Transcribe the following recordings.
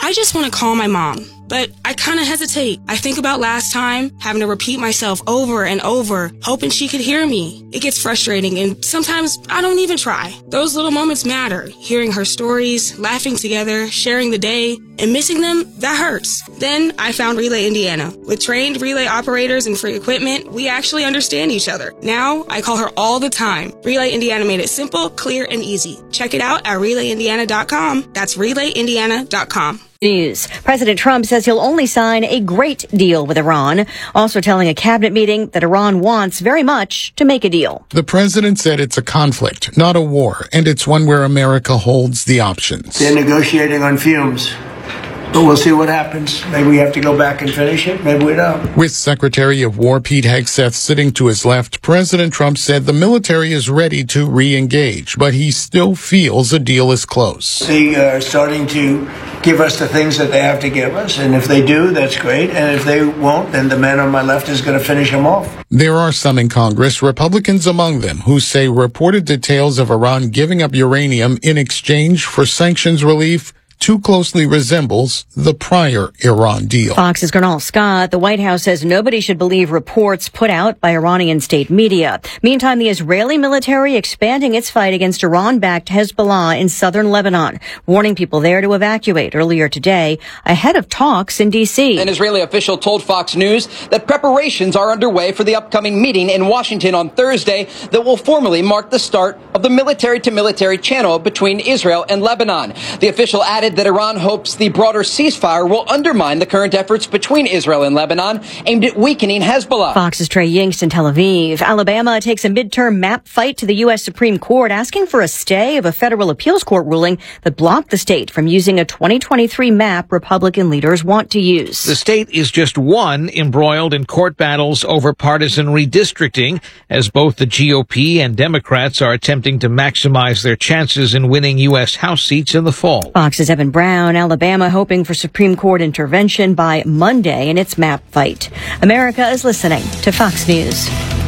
I just want to call my mom, but I kind of hesitate. I think about last time, having to repeat myself over and over, hoping she could hear me. It gets frustrating, and sometimes I don't even try. Those little moments matter. Hearing her stories, laughing together, sharing the day, and missing them, that hurts. Then I found Relay Indiana. With trained relay operators and free equipment, we actually understand each other. Now, I call her all the time. Relay Indiana made it simple, clear, and easy. Check it out at RelayIndiana.com. That's RelayIndiana.com. News. President Trump says he'll only sign a great deal with Iran, also telling a cabinet meeting that Iran wants very much to make a deal. The president said it's a conflict, not a war, and it's one where America holds the options. They're negotiating on fumes. But we'll see what happens. Maybe we have to go back and finish it. Maybe we don't. With Secretary of War Pete Hegseth sitting to his left, President Trump said the military is ready to re-engage, but he still feels a deal is close. They are starting to give us the things that they have to give us. And if they do, that's great. And if they won't, then the man on my left is going to finish them off. There are some in Congress, Republicans among them, who say reported details of Iran giving up uranium in exchange for sanctions relief too closely resembles the prior Iran deal. Fox's Gernal Scott, the White House says nobody should believe reports put out by Iranian state media. Meantime, the Israeli military expanding its fight against Iran-backed Hezbollah in southern Lebanon, warning people there to evacuate earlier today ahead of talks in D.C. An Israeli official told Fox News that preparations are underway for the upcoming meeting in Washington on Thursday that will formally mark the start of the military-to-military channel between Israel and Lebanon. The official added that Iran hopes the broader ceasefire will undermine the current efforts between Israel and Lebanon aimed at weakening Hezbollah. Fox's Trey Yingst in Tel Aviv. Alabama takes a midterm map fight to the U.S. Supreme Court, asking for a stay of a federal appeals court ruling that blocked the state from using a 2023 map Republican leaders want to use. The state is just one embroiled in court battles over partisan redistricting, as both the GOP and Democrats are attempting to maximize their chances in winning U.S. House seats in the fall. Fox's Evan Brown, Alabama hoping for Supreme Court intervention by Monday in its map fight. America is listening to Fox News.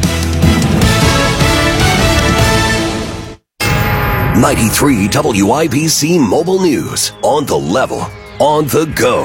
93 WIBC Mobile News. On the level, on the go.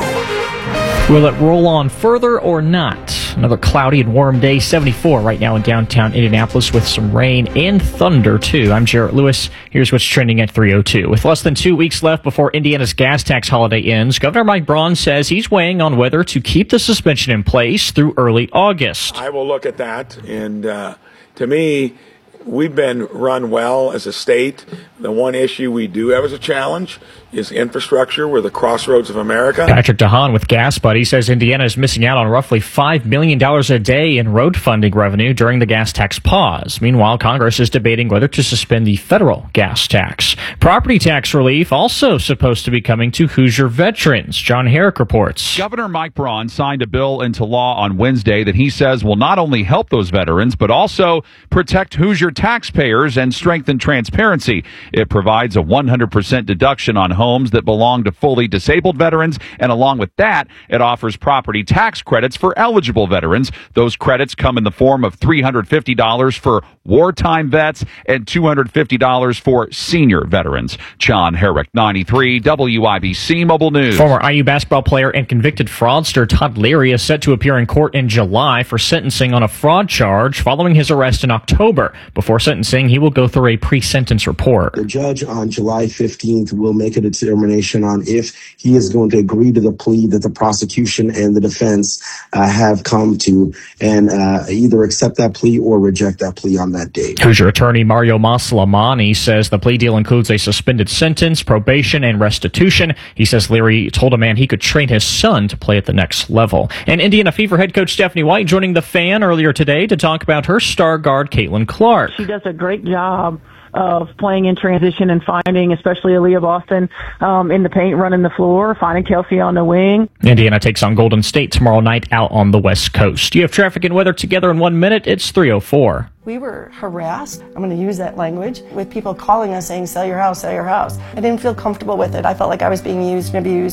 Will it roll on further or not? Another cloudy and warm day, 74 right now in downtown Indianapolis with some rain and thunder, too. I'm Jarrett Lewis. Here's what's trending at 3:02. With less than 2 weeks left before Indiana's gas tax holiday ends, Governor Mike Braun says he's weighing on whether to keep the suspension in place through early August. I will look at that, and to me, we've been run well as a state. The one issue we do have as a challenge is infrastructure. We're the crossroads of America. Patrick DeHaan with Gas Buddy says Indiana is missing out on roughly $5 million a day in road funding revenue during the gas tax pause. Meanwhile, Congress is debating whether to suspend the federal gas tax. Property tax relief also supposed to be coming to Hoosier veterans. John Herrick reports. Governor Mike Braun signed a bill into law on Wednesday that he says will not only help those veterans, but also protect Hoosier taxpayers and strengthen transparency. It provides a 100% deduction on homes that belong to fully disabled veterans, and along with that, it offers property tax credits for eligible veterans. Those credits come in the form of $350 for wartime vets and $250 for senior veterans. John Herrick, 93 WIBC Mobile News. Former IU basketball player and convicted fraudster Todd Leary is set to appear in court in July for sentencing on a fraud charge following his arrest in October. Before sentencing, he will go through a pre-sentence report. The judge on July 15th will make a determination on if he is going to agree to the plea that the prosecution and the defense have come to, and either accept that plea or reject that plea on that date. Hoosier attorney Mario Maslamani says the plea deal includes a suspended sentence, probation, and restitution. He says Leary told a man he could train his son to play at the next level. And Indiana Fever head coach Stephanie White joining the Fan earlier today to talk about her star guard Caitlin Clark. She does a great job of playing in transition and finding, especially Aaliyah Boston in the paint, running the floor, finding Kelsey on the wing. Indiana takes on Golden State tomorrow night out on the West Coast. You have traffic and weather together in 1 minute. It's 3:04. We were harassed, I'm going to use that language, with people calling us saying, sell your house, sell your house. I didn't feel comfortable with it. I felt like I was being used and abused,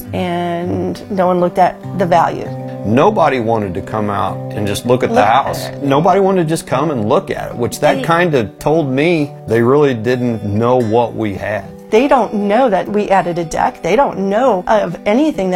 and no one looked at the value. Nobody wanted to come out and just look at the house. Nobody wanted to just come and look at it, which that kind of told me they really didn't know what we had. They don't know that we added a deck. They don't know of anything